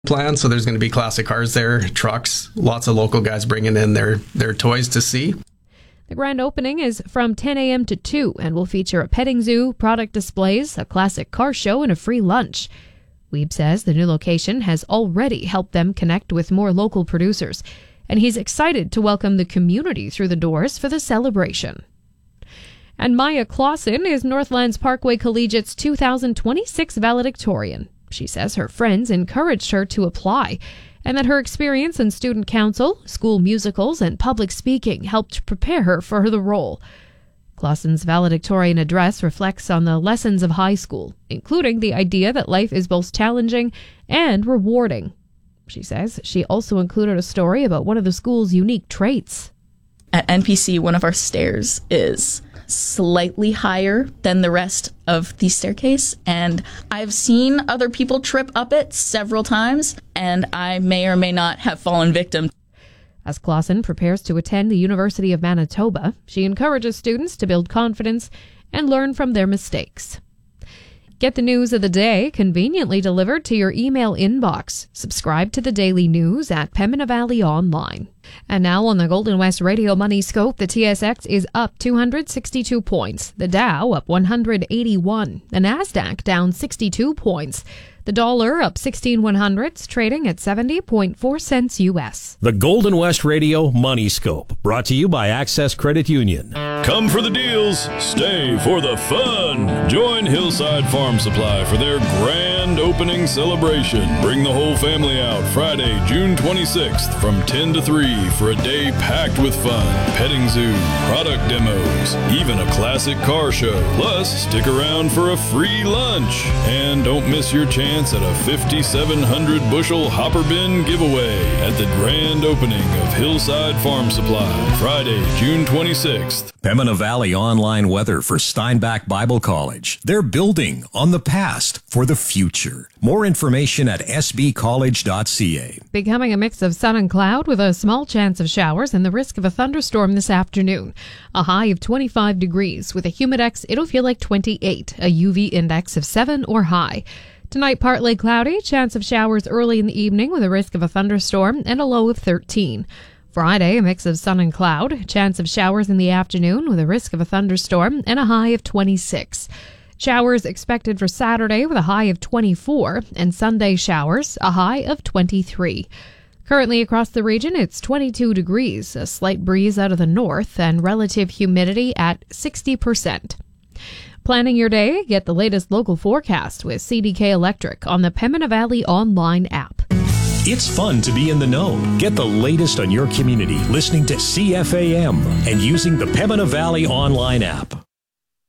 plan. So there's going to be classic cars there, trucks, lots of local guys bringing in their toys to see. The grand opening is from 10 a.m. to 2 and will feature a petting zoo, product displays, a classic car show, and a free lunch. Wiebe says the new location has already helped them connect with more local producers, and he's excited to welcome the community through the doors for the celebration. And Maya Clausen is Northlands Parkway Collegiate's 2026 valedictorian. She says her friends encouraged her to apply, and that her experience in student council, school musicals, and public speaking helped prepare her for the role. Clausen's valedictorian address reflects on the lessons of high school, including the idea that life is both challenging and rewarding. She says she also included a story about one of the school's unique traits. At NPC, one of our stairs is slightly higher than the rest of the staircase, and I've seen other people trip up it several times, and I may or may not have fallen victim. As Clausen prepares to attend the University of Manitoba, she encourages students to build confidence and learn from their mistakes. Get the news of the day conveniently delivered to your email inbox. Subscribe to the daily news at Pembina Valley Online. And now on the Golden West Radio Money Scope, the TSX is up 262 points. The Dow up 181. The Nasdaq down 62 points. The dollar up 16/100, trading at 70.4 cents U.S. The Golden West Radio Money Scope, brought to you by Access Credit Union. Come for the deals, stay for the fun. Join Hillside Farm Supply for their grand opening celebration. Bring the whole family out Friday, June 26th from 10 to 3 for a day packed with fun. Petting zoo, product demos, even a classic car show. Plus, stick around for a free lunch. And don't miss your chance at a 5,700 bushel hopper bin giveaway at the grand opening of Hillside Farm Supply, Friday, June 26th. Pembina Valley Online weather for Steinbach Bible College. They're building on the past for the future. More information at sbcollege.ca. Becoming a mix of sun and cloud with a small chance of showers and the risk of a thunderstorm this afternoon. A high of 25 degrees. With a humidex, it'll feel like 28. A UV index of 7 or high. Tonight, partly cloudy, chance of showers early in the evening with a risk of a thunderstorm and a low of 13. Friday, a mix of sun and cloud, chance of showers in the afternoon with a risk of a thunderstorm and a high of 26. Showers expected for Saturday with a high of 24, and Sunday showers, a high of 23. Currently across the region, it's 22 degrees, a slight breeze out of the north, and relative humidity at 60%. Planning your day? Get the latest local forecast with CDK Electric on the Pembina Valley Online app. It's fun to be in the know. Get the latest on your community listening to CFAM and using the Pembina Valley Online app.